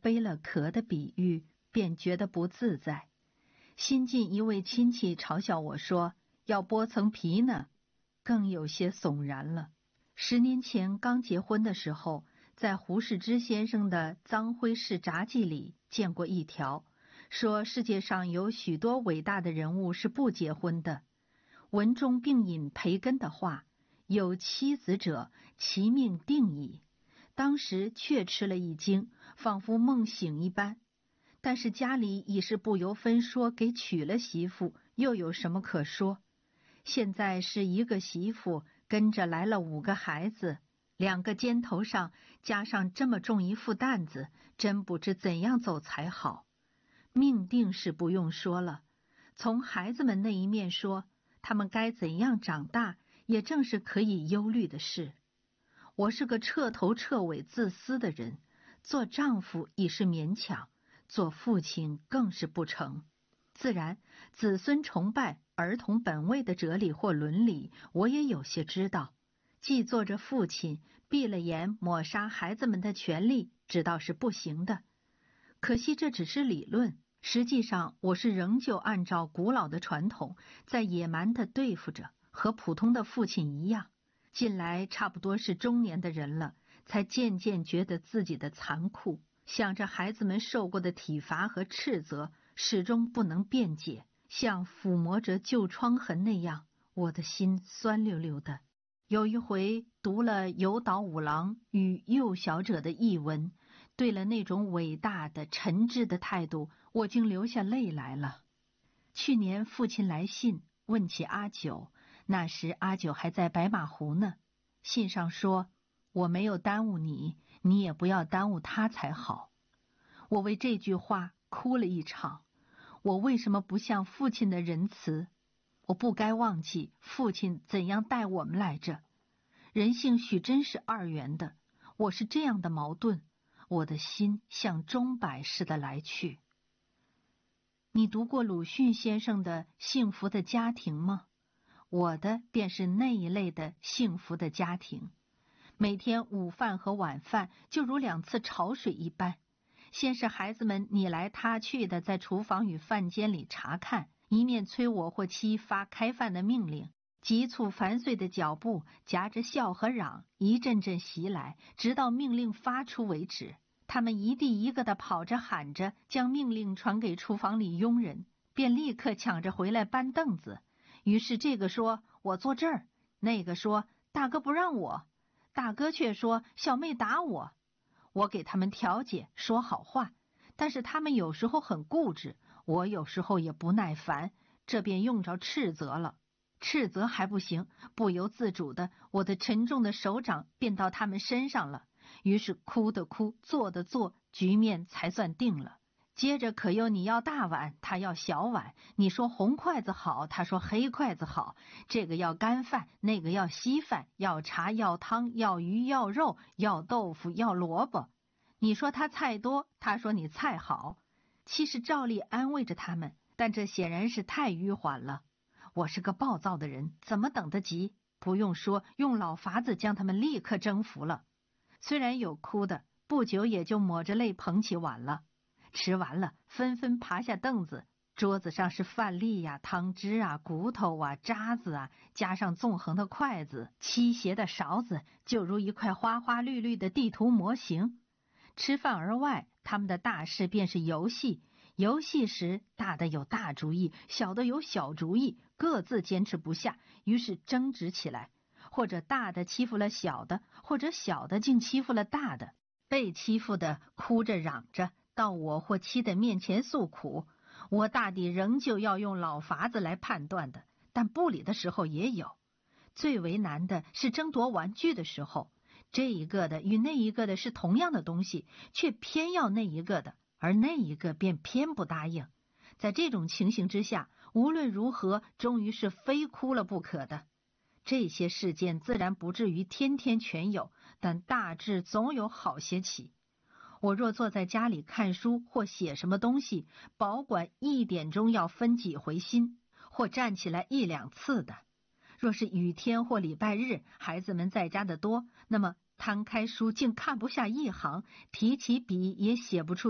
背了壳的比喻，便觉得不自在。新近一位亲戚嘲笑我说要剥层皮呢，更有些悚然了。10年前刚结婚的时候，在胡适之先生的《臧辉氏札记》里见过一条，说世界上有许多伟大的人物是不结婚的。文中并引培根的话，有妻子者，其命定矣。当时却吃了一惊，仿佛梦醒一般。但是家里已是不由分说给娶了媳妇，又有什么可说？现在是一个媳妇跟着来了5个孩子，2个肩头上加上这么重一副担子，真不知怎样走才好。命定是不用说了，从孩子们那一面说，他们该怎样长大，也正是可以忧虑的事。我是个彻头彻尾自私的人，做丈夫已是勉强，做父亲更是不成。自然，子孙崇拜、儿童本位的哲理或伦理，我也有些知道。既做着父亲，闭了眼抹杀孩子们的权利，知道是不行的。可惜这只是理论，实际上我是仍旧按照古老的传统，在野蛮地对付着，和普通的父亲一样。近来差不多是中年的人了，才渐渐觉得自己的残酷，想着孩子们受过的体罚和斥责，始终不能辩解，像抚摸着旧疮痕那样，我的心酸溜溜的。有一回读了有岛五郎与幼小者的译文，对了那种伟大的诚挚的态度，我竟流下泪来了。去年父亲来信问起阿九，那时阿九还在白马湖呢。信上说，我没有耽误你，你也不要耽误他才好。我为这句话哭了一场。我为什么不像父亲的仁慈？我不该忘记父亲怎样待我们来着。人性许真是2元的，我是这样的矛盾，我的心像钟摆似的来去。你读过鲁迅先生的《幸福的家庭》吗？我的便是那一类的幸福的家庭。每天午饭和晚饭就如2次潮水一般，先是孩子们你来他去的在厨房与饭间里查看，一面催我或妻发开饭的命令，急促繁碎的脚步夹着笑和嚷一阵阵袭来，直到命令发出为止。他们一地一个的跑着喊着，将命令传给厨房里佣人，便立刻抢着回来搬凳子。于是这个说我坐这儿，那个说大哥不让我，大哥却说小妹打我。我给他们调解说好话，但是他们有时候很固执，我有时候也不耐烦，这便用着斥责了。斥责还不行，不由自主的，我的沉重的手掌便到他们身上了。于是哭的哭，坐的坐，局面才算定了。接着可又你要大碗，他要小碗，你说红筷子好，他说黑筷子好，这个要干饭，那个要稀饭，要茶要汤，要鱼要肉，要豆腐要萝卜。你说他菜多，他说你菜好。其实照例安慰着他们，但这显然是太迂缓了。我是个暴躁的人，怎么等得及？不用说，用老法子将他们立刻征服了。虽然有哭的，不久也就抹着泪捧起碗了。吃完了，纷纷爬下凳子，桌子上是饭粒呀、汤汁啊、骨头啊、渣子啊，加上纵横的筷子、倾斜的勺子，就如一块花花绿绿的地图模型。吃饭而外，他们的大事便是游戏。游戏时，大的有大主意，小的有小主意，各自坚持不下，于是争执起来。或者大的欺负了小的，或者小的竟欺负了大的。被欺负的哭着嚷着到我或妻的面前诉苦，我大抵仍旧要用老法子来判断的，但不理的时候也有。最为难的是争夺玩具的时候，这一个的与那一个的是同样的东西，却偏要那一个的，而那一个便偏不答应。在这种情形之下，无论如何终于是非哭了不可的。这些事件自然不至于天天全有，但大致总有好些起。我若坐在家里看书或写什么东西，保管1点钟要分几回心，或站起来1、2次的。若是雨天或礼拜日，孩子们在家的多，那么摊开书竟看不下一行，提起笔也写不出